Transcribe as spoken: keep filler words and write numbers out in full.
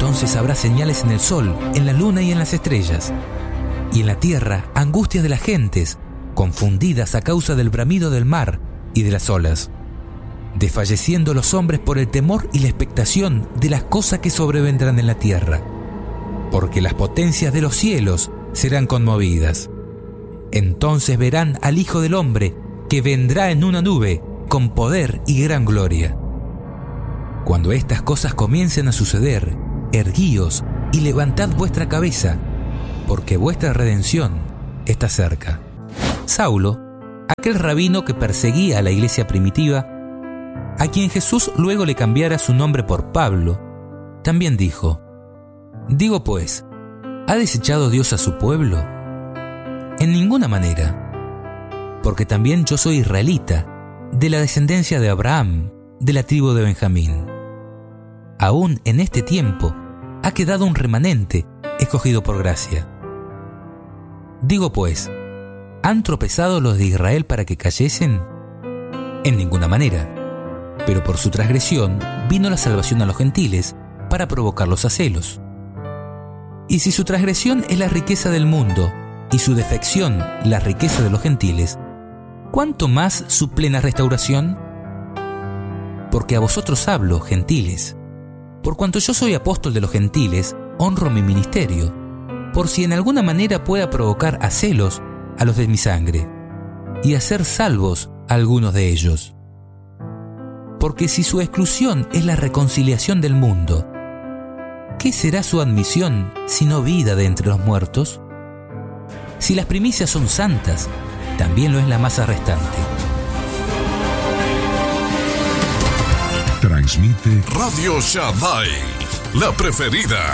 Entonces habrá señales en el sol, en la luna y en las estrellas. Y en la tierra, angustia de las gentes, confundidas a causa del bramido del mar y de las olas, desfalleciendo los hombres por el temor y la expectación de las cosas que sobrevendrán en la tierra, porque las potencias de los cielos serán conmovidas. Entonces verán al Hijo del Hombre, que vendrá en una nube, con poder y gran gloria. Cuando estas cosas comiencen a suceder, erguíos y levantad vuestra cabeza, porque vuestra redención está cerca. Saulo, aquel rabino que perseguía a la iglesia primitiva, a quien Jesús luego le cambiara su nombre por Pablo, también dijo: Digo pues, ¿ha desechado Dios a su pueblo? En ninguna manera, porque también yo soy israelita, de la descendencia de Abraham, de la tribu de Benjamín. Aún en este tiempo ha quedado un remanente escogido por gracia. Digo pues, ¿han tropezado los de Israel para que cayesen? En ninguna manera. Pero por su transgresión vino la salvación a los gentiles para provocarlos a celos. Y si su transgresión es la riqueza del mundo y su defección la riqueza de los gentiles, ¿cuánto más su plena restauración? Porque a vosotros hablo, gentiles. Por cuanto yo soy apóstol de los gentiles, honro mi ministerio, por si en alguna manera pueda provocar a celos a los de mi sangre, y hacer salvos a algunos de ellos. Porque si su exclusión es la reconciliación del mundo, ¿qué será su admisión sino vida de entre los muertos? Si las primicias son santas, también lo es la masa restante. Transmite Radio Shaddai, la preferida.